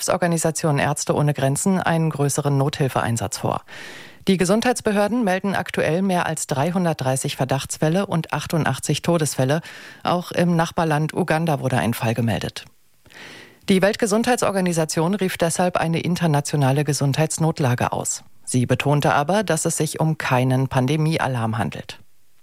Hilfsorganisation Ärzte ohne Grenzen einen größeren Nothilfeeinsatz vor. Die Gesundheitsbehörden melden aktuell mehr als 330 Verdachtsfälle und 88 Todesfälle. Auch im Nachbarland Uganda wurde ein Fall gemeldet. Die Weltgesundheitsorganisation rief deshalb eine internationale Gesundheitsnotlage aus. Sie betonte aber, dass es sich um keinen Pandemiealarm handelt.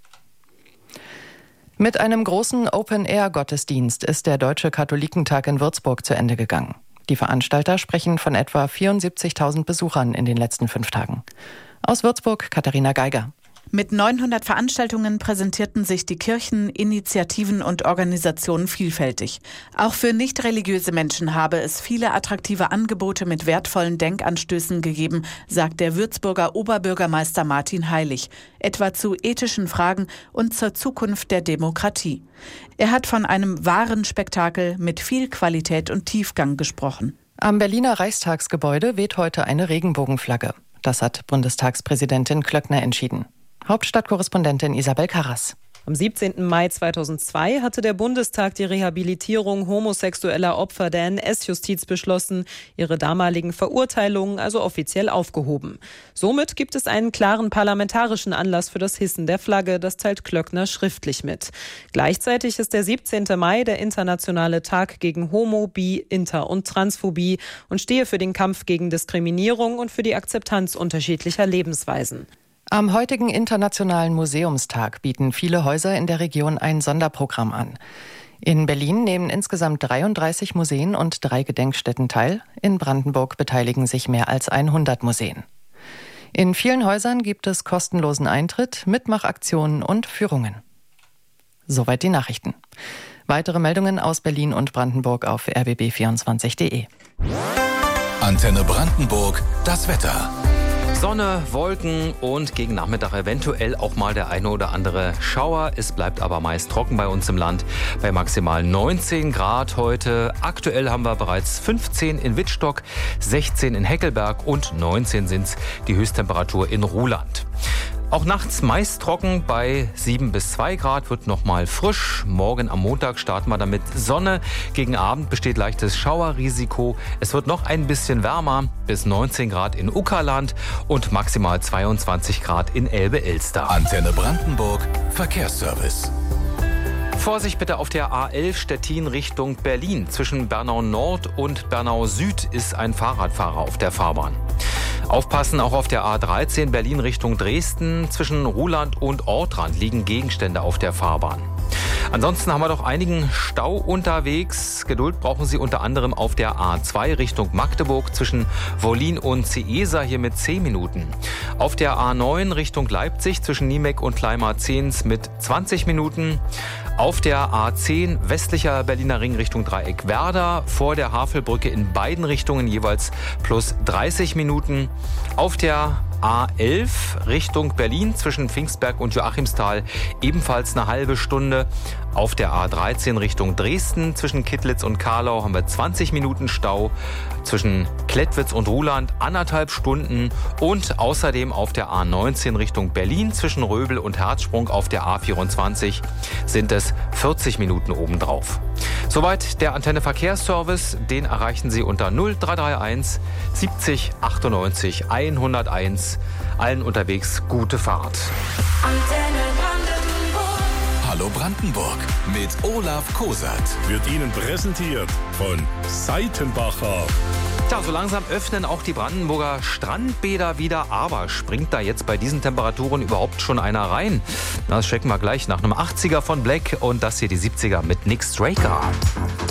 Mit einem großen Open-Air-Gottesdienst ist der Deutsche Katholikentag in Würzburg zu Ende gegangen. Die Veranstalter sprechen von etwa 74.000 Besuchern in den letzten 5 Tagen. Aus Würzburg, Katharina Geiger. Mit 900 Veranstaltungen präsentierten sich die Kirchen, Initiativen und Organisationen vielfältig. Auch für nicht-religiöse Menschen habe es viele attraktive Angebote mit wertvollen Denkanstößen gegeben, sagt der Würzburger Oberbürgermeister Martin Heilig, etwa zu ethischen Fragen und zur Zukunft der Demokratie. Er hat von einem wahren Spektakel mit viel Qualität und Tiefgang gesprochen. Am Berliner Reichstagsgebäude weht heute eine Regenbogenflagge. Das hat Bundestagspräsidentin Klöckner entschieden. Hauptstadtkorrespondentin Isabel Karras. Am 17. Mai 2002 hatte der Bundestag die Rehabilitierung homosexueller Opfer der NS-Justiz beschlossen, ihre damaligen Verurteilungen also offiziell aufgehoben. Somit gibt es einen klaren parlamentarischen Anlass für das Hissen der Flagge, das teilt Klöckner schriftlich mit. Gleichzeitig ist der 17. Mai der internationale Tag gegen Homo-, Bi-, Inter- und Transphobie und stehe für den Kampf gegen Diskriminierung und für die Akzeptanz unterschiedlicher Lebensweisen. Am heutigen Internationalen Museumstag bieten viele Häuser in der Region ein Sonderprogramm an. In Berlin nehmen insgesamt 33 Museen und 3 Gedenkstätten teil. In Brandenburg beteiligen sich mehr als 100 Museen. In vielen Häusern gibt es kostenlosen Eintritt, Mitmachaktionen und Führungen. Soweit die Nachrichten. Weitere Meldungen aus Berlin und Brandenburg auf rbb24.de. Antenne Brandenburg, das Wetter. Sonne, Wolken und gegen Nachmittag eventuell auch mal der eine oder andere Schauer. Es bleibt aber meist trocken bei uns im Land bei maximal 19 Grad heute. Aktuell haben wir bereits 15 in Wittstock, 16 in Heckelberg und 19 sind es die Höchsttemperatur in Ruhland. Auch nachts meist trocken bei 7 bis 2 Grad, wird nochmal frisch. Morgen am Montag starten wir damit Sonne. Gegen Abend besteht leichtes Schauerrisiko. Es wird noch ein bisschen wärmer, bis 19 Grad in Uckerland und maximal 22 Grad in Elbe-Elster. Antenne Brandenburg, Verkehrsservice. Vorsicht bitte auf der A11 Stettin Richtung Berlin. Zwischen Bernau Nord und Bernau Süd ist ein Fahrradfahrer auf der Fahrbahn. Aufpassen auch auf der A13 Berlin Richtung Dresden. Zwischen Ruhland und Ortrand liegen Gegenstände auf der Fahrbahn. Ansonsten haben wir doch einigen Stau unterwegs. Geduld brauchen Sie unter anderem auf der A2 Richtung Magdeburg zwischen Wollin und Ciesa hier mit 10 Minuten. Auf der A9 Richtung Leipzig zwischen Niemek und Kleimar-Zehns mit 20 Minuten. Auf der A10 westlicher Berliner Ring Richtung Dreieck Werder vor der Havelbrücke in beiden Richtungen jeweils plus 30 Minuten. Auf der A11 Richtung Berlin zwischen Pfingstberg und Joachimsthal ebenfalls eine halbe Stunde. Auf der A13 Richtung Dresden zwischen Kittlitz und Karlau haben wir 20 Minuten Stau. Zwischen Klettwitz und Ruhland 1,5 Stunden. Und außerdem auf der A19 Richtung Berlin zwischen Röbel und Herzsprung auf der A24 sind es 40 Minuten obendrauf. Soweit der Antenne Verkehrsservice. Den erreichen Sie unter 0331 70 98 101. Allen unterwegs gute Fahrt. Antenne Brandenburg. Hallo Brandenburg mit Olaf Kosat. Wird Ihnen präsentiert von Seitenbacher. Ja, so langsam öffnen auch die Brandenburger Strandbäder wieder. Aber springt da jetzt bei diesen Temperaturen überhaupt schon einer rein? Das checken wir gleich nach einem 80er von Black und das hier die 70er mit Nick Straker.